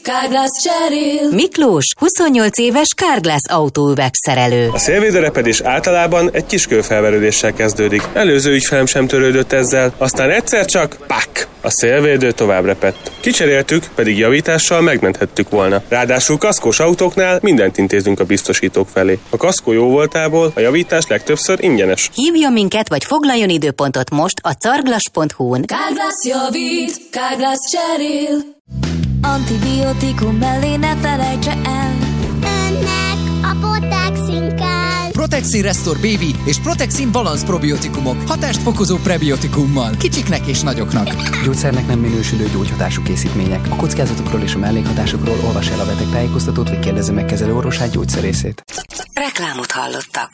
Carglass cserél. Miklós, 28 éves Carglass autóüvegszerelő. A szélvédőrepedés általában egy kis kőfelverődéssel kezdődik. Előző ügyfelem sem törődött ezzel, aztán egyszer csak pak! A szélvédő tovább repett. Kicseréltük, pedig javítással megmenthettük volna. Ráadásul kaszkós autóknál mindent intézünk a biztosítók felé. A kaszkó jó voltából a javítás legtöbbször ingyenes. Hívjon minket, vagy foglaljon időpontot most a carglass.hu-n. Carglass javít, Carglass cserél. Antibiotikum mellé ne felejtse el. Önnek a Protexin kell. Protexin Restore Baby és Protexin Balance probiotikumok. Hatást fokozó prebiotikummal. Kicsiknek és nagyoknak. Gyógyszernek nem minősülő gyógyhatású készítmények. A kockázatokról és a mellékhatásokról olvas el a betegtájékoztatót, vagy kérdezze meg kezelőorvosát, gyógyszerészét. Reklámot hallottak.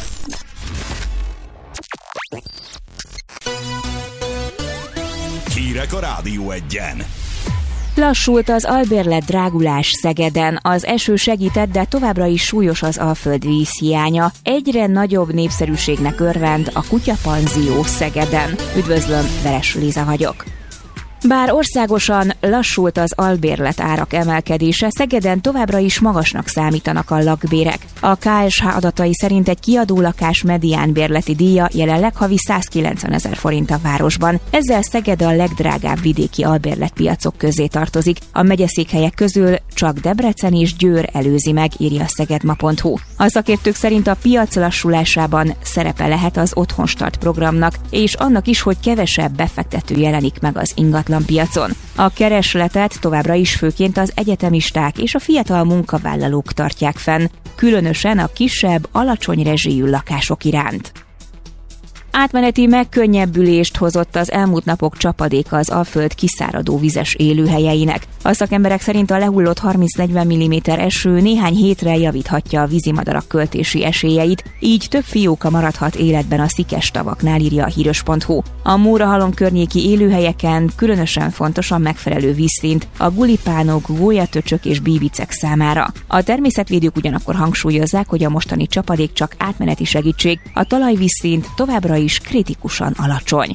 Hírek a Rádió Egyen. Lassult az albérlet drágulás Szegeden. Az eső segített, de továbbra is súlyos az Alföld vízhiánya. Egyre nagyobb népszerűségnek örvend a kutyapanzió Szegeden. Üdvözlöm, Veres Liza vagyok. Bár országosan lassult az albérlet árak emelkedése, Szegeden továbbra is magasnak számítanak a lakbérek. A KSH adatai szerint egy kiadó lakás mediánbérleti díja jelenleg havi 190 000 forint a városban. Ezzel Szeged a legdrágább vidéki albérletpiacok közé tartozik. A megyeszékhelyek közül csak Debrecen és Győr előzi meg, írja a szegedma.hu. A szakértők szerint a piac lassulásában szerepe lehet az Otthonstart programnak, és annak is, hogy kevesebb befektető jelenik meg az ingatlanpiacon. A keresletet továbbra is főként az egyetemisták és a fiatal munkavállalók tartják fenn, különösen a kisebb, alacsony rezsijű lakások iránt. Átmeneti megkönnyebbülést hozott az elmúlt napok csapadéka az Alföld kiszáradó vizes élőhelyeinek. A szakemberek szerint a lehullott 30-40 mm eső néhány hétre javíthatja a vízimadarak költési esélyeit, így több fióka maradhat életben a szikes tavaknál, írja a híros.hu. A Mórahalom környéki élőhelyeken különösen fontos a megfelelő vízszint a gulipánok, gólyatöcsök és bíbicek számára. A természetvédők ugyanakkor hangsúlyozzák, hogy a mostani csapadék csak átmeneti segítség, a talajvízszint továbbra is kritikusan alacsony.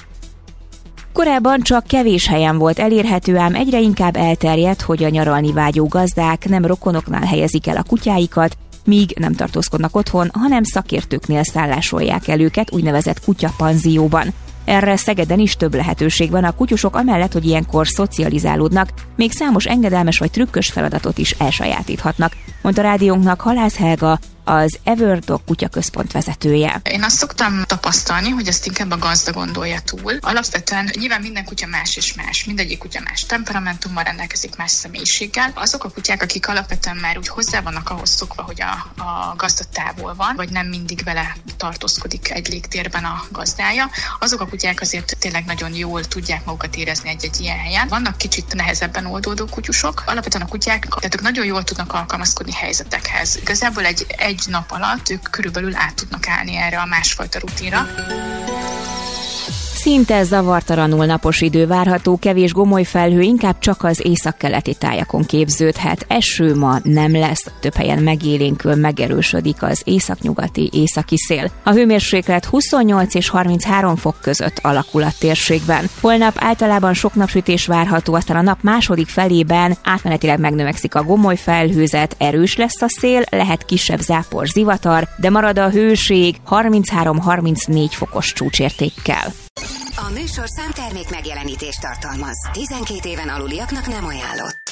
Korábban csak kevés helyen volt elérhető, ám egyre inkább elterjedt, hogy a nyaralni vágyó gazdák nem rokonoknál helyezik el a kutyáikat, míg nem tartózkodnak otthon, hanem szakértőknél szállásolják el őket úgynevezett kutyapanzióban. Erre Szegeden is több lehetőség van, a kutyusok amellett, hogy ilyenkor szocializálódnak, még számos engedelmes vagy trükkös feladatot is elsajátíthatnak, mondta rádiónknak Halász Helga, az Everdog kutyaközpont vezetője. Én azt szoktam tapasztalni, hogy ezt inkább a gazda gondolja túl. Alapvetően nyilván minden kutya más és más, mindegyik kutya más temperamentummal rendelkezik, más személyiséggel. Azok a kutyák, akik alapvetően már úgy hozzá vannak ahhoz szokva, hogy a gazda távol van, vagy nem mindig vele tartózkodik egy légtérben a gazdája, azok a kutyák azért tényleg nagyon jól tudják magukat érezni egy-egy ilyen helyen. Vannak kicsit nehezebben oldódó kutyusok. Alapvetően a kutyák, tehát ők nagyon jól tudnak alkalmazkodni helyzetekhez. Igazából egy nap alatt ők körülbelül át tudnak állni erre a másfajta rutinra. Szinte zavartalanul napos idő várható, kevés gomoly felhő, inkább csak az északkeleti tájakon képződhet. Eső ma nem lesz, több helyen megélénkül megerősödik az északnyugati északi szél. A hőmérséklet 28 és 33 fok között alakul a térségben. Holnap általában sok napsütés várható, aztán a nap második felében átmenetileg megnövekszik a gomoly felhőzet, erős lesz a szél, lehet kisebb zápor, zivatar, de marad a hőség 33-34 fokos csúcsértékkel. A műsorszám termék megjelenítést tartalmaz. 12 éven aluliaknak nem ajánlott.